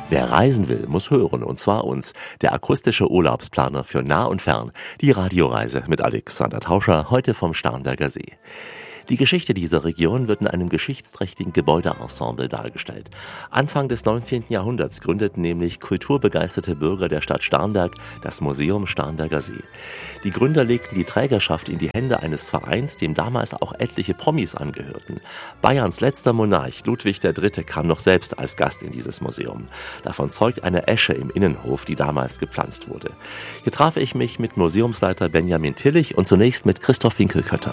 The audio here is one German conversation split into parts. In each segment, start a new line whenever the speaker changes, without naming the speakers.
Wer reisen will, muss hören, und zwar uns, der akustische Urlaubsplaner für nah und fern, die Radioreise mit Alexander Tauscher, heute vom Starnberger See. Die Geschichte dieser Region wird in einem geschichtsträchtigen Gebäudeensemble dargestellt. Anfang des 19. Jahrhunderts gründeten nämlich kulturbegeisterte Bürger der Stadt Starnberg das Museum Starnberger See. Die Gründer legten die Trägerschaft in die Hände eines Vereins, dem damals auch etliche Promis angehörten. Bayerns letzter Monarch, Ludwig III., kam noch selbst als Gast in dieses Museum. Davon zeugt eine Esche im Innenhof, die damals gepflanzt wurde. Hier traf ich mich mit Museumsleiter Benjamin Tillich und zunächst mit Christoph Winkelkötter.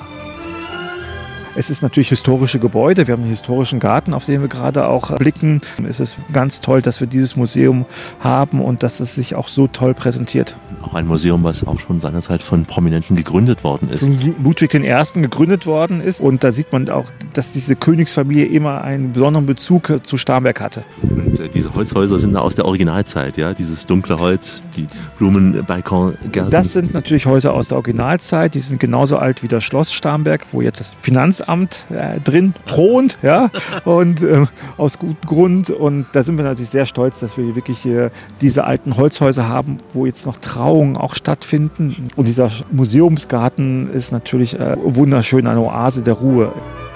Es ist natürlich historische Gebäude. Wir haben einen historischen Garten, auf den wir gerade auch blicken. Es ist ganz toll, dass wir dieses Museum haben und dass es sich auch so toll präsentiert.
Auch ein Museum, was auch schon seinerzeit von Prominenten gegründet worden ist.
Von Ludwig I. gegründet worden ist. Und da sieht man auch, dass diese Königsfamilie immer einen besonderen Bezug zu Starnberg hatte.
Und diese Holzhäuser sind da aus der Originalzeit, ja? Dieses dunkle Holz, die Blumenbalkongärten.
Das sind natürlich Häuser aus der Originalzeit. Die sind genauso alt wie das Schloss Starnberg, wo jetzt das Finanzamt drin thront, ja, und aus gutem Grund. Und da sind wir natürlich sehr stolz, dass wir hier wirklich diese alten Holzhäuser haben, wo jetzt noch Trauungen auch stattfinden. Und dieser Museumsgarten ist natürlich wunderschön, eine Oase der Ruhe.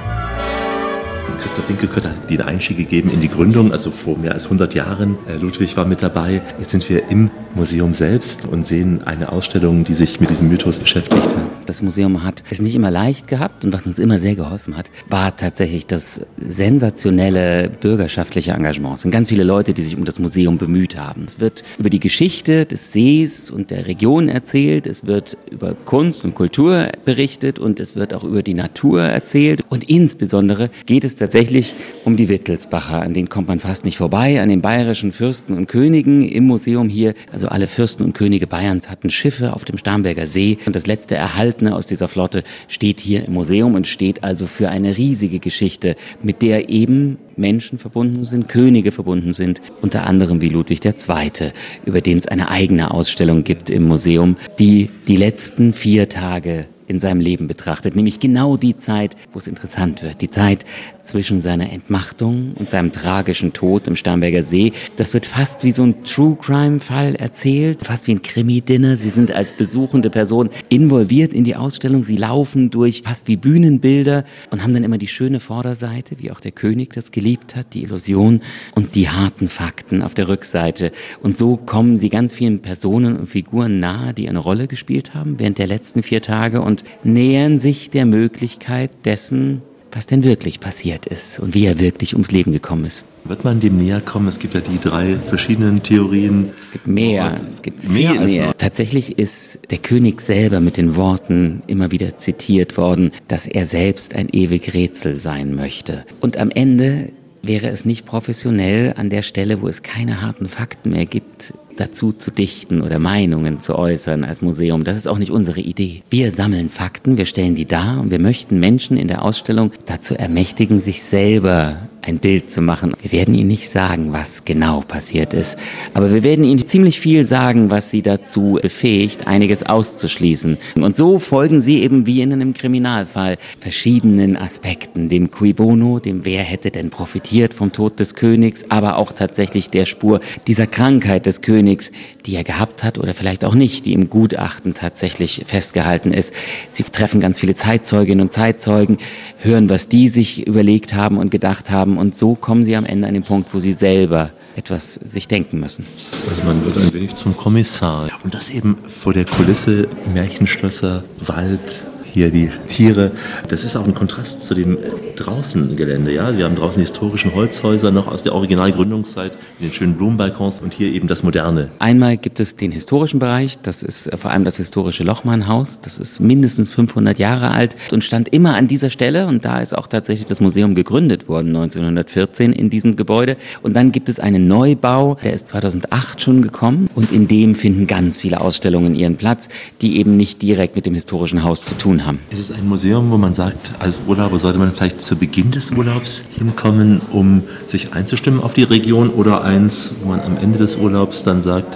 Christoph Winkelkötter hat den Einstieg gegeben in die Gründung, also vor mehr als 100 Jahren. Ludwig war mit dabei. Jetzt sind wir im Museum selbst und sehen eine Ausstellung, die sich mit diesem Mythos beschäftigt hat.
Das Museum hat es nicht immer leicht gehabt und was uns immer sehr geholfen hat, war tatsächlich das sensationelle bürgerschaftliche Engagement. Es sind ganz viele Leute, die sich um das Museum bemüht haben. Es wird über die Geschichte des Sees und der Region erzählt, es wird über Kunst und Kultur berichtet und es wird auch über die Natur erzählt. Und insbesondere geht es tatsächlich um die Wittelsbacher. An denen kommt man fast nicht vorbei, an den bayerischen Fürsten und Königen im Museum hier. Also alle Fürsten und Könige Bayerns hatten Schiffe auf dem Starnberger See und das letzte Erhaltene aus dieser Flotte steht hier im Museum und steht also für eine riesige Geschichte, mit der eben Menschen verbunden sind, Könige verbunden sind, unter anderem wie Ludwig II., über den es eine eigene Ausstellung gibt im Museum, die die letzten 4 Tage in seinem Leben betrachtet, nämlich genau die Zeit, wo es interessant wird, die Zeit zwischen seiner Entmachtung und seinem tragischen Tod im Starnberger See. Das wird fast wie so ein True-Crime-Fall erzählt, fast wie ein Krimi-Dinner. Sie sind als besuchende Person involviert in die Ausstellung, sie laufen durch fast wie Bühnenbilder und haben dann immer die schöne Vorderseite, wie auch der König das geliebt hat, die Illusion und die harten Fakten auf der Rückseite. Und so kommen sie ganz vielen Personen und Figuren nahe, die eine Rolle gespielt haben während der letzten 4 Tage und nähern sich der Möglichkeit dessen, was denn wirklich passiert ist und wie er wirklich ums Leben gekommen ist.
Wird man dem näher kommen? Es gibt ja die 3 verschiedenen Theorien.
Es gibt mehr, es gibt viel mehr. Tatsächlich ist der König selber mit den Worten immer wieder zitiert worden, dass er selbst ein ewig Rätsel sein möchte. Und am Ende wäre es nicht professionell, an der Stelle, wo es keine harten Fakten mehr gibt, dazu zu dichten oder Meinungen zu äußern als Museum. Das ist auch nicht unsere Idee. Wir sammeln Fakten, wir stellen die dar und wir möchten Menschen in der Ausstellung dazu ermächtigen, sich selber ein Bild zu machen. Wir werden Ihnen nicht sagen, was genau passiert ist, aber wir werden Ihnen ziemlich viel sagen, was Sie dazu befähigt, einiges auszuschließen. Und so folgen Sie eben wie in einem Kriminalfall verschiedenen Aspekten, dem Cui Bono, dem Wer hätte denn profitiert vom Tod des Königs, aber auch tatsächlich der Spur dieser Krankheit des Königs, die er gehabt hat oder vielleicht auch nicht, die im Gutachten tatsächlich festgehalten ist. Sie treffen ganz viele Zeitzeuginnen und Zeitzeugen, hören, was die sich überlegt haben und gedacht haben und so kommen sie am Ende an den Punkt, wo sie selber etwas sich denken müssen.
Also man wird ein wenig zum Kommissar und das eben vor der Kulisse Märchenschlösser, Wald, hier die Tiere. Das ist auch ein Kontrast zu dem Draußengelände. Ja? Wir haben draußen historischen Holzhäuser noch aus der Originalgründungszeit mit den schönen Blumenbalkons und hier eben das Moderne.
Einmal gibt es den historischen Bereich, das ist vor allem das historische Lochmannhaus. Das ist mindestens 500 Jahre alt und stand immer an dieser Stelle und da ist auch tatsächlich das Museum gegründet worden, 1914 in diesem Gebäude. Und dann gibt es einen Neubau, der ist 2008 schon gekommen und in dem finden ganz viele Ausstellungen ihren Platz, die eben nicht direkt mit dem historischen Haus zu tun haben.
Ist es ein Museum, wo man sagt, als Urlauber sollte man vielleicht zu Beginn des Urlaubs hinkommen, um sich einzustimmen auf die Region oder eins, wo man am Ende des Urlaubs dann sagt,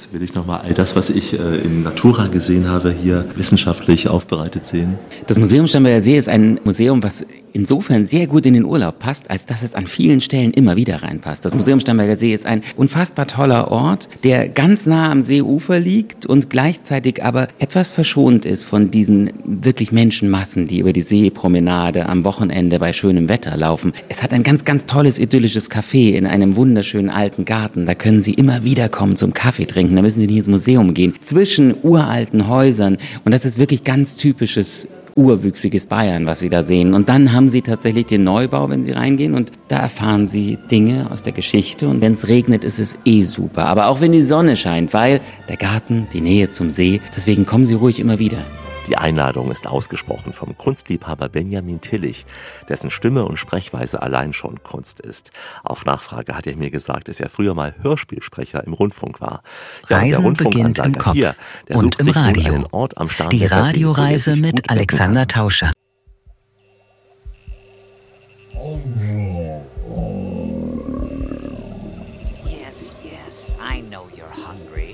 Jetzt will ich nochmal all das, was ich in Natura gesehen habe, hier wissenschaftlich aufbereitet sehen.
Das Museum Starnberger See ist ein Museum, was insofern sehr gut in den Urlaub passt, als dass es an vielen Stellen immer wieder reinpasst. Das Museum Starnberger See ist ein unfassbar toller Ort, der ganz nah am Seeufer liegt und gleichzeitig aber etwas verschont ist von diesen wirklich Menschenmassen, die über die Seepromenade am Wochenende bei schönem Wetter laufen. Es hat ein ganz, ganz tolles idyllisches Café in einem wunderschönen alten Garten. Da können Sie immer wieder kommen zum Kaffee trinken. Da müssen Sie nicht ins Museum gehen. Zwischen uralten Häusern. Und das ist wirklich ganz typisches urwüchsiges Bayern, was Sie da sehen. Und dann haben Sie tatsächlich den Neubau, wenn Sie reingehen. Und da erfahren Sie Dinge aus der Geschichte. Und wenn es regnet, ist es super. Aber auch wenn die Sonne scheint, weil der Garten, die Nähe zum See, deswegen kommen Sie ruhig immer wieder.
Die Einladung ist ausgesprochen vom Kunstliebhaber Benjamin Tillich, dessen Stimme und Sprechweise allein schon Kunst ist. Auf Nachfrage hat er mir gesagt, dass er früher mal Hörspielsprecher im Rundfunk war. Ja,
Reisen beginnt im Kopf
hier, der
und
sucht
im
sich
Radio.
Einen Ort am
Die
Starnberger See,
Radioreise mit Alexander Tauscher.
Yes, I know you're hungry.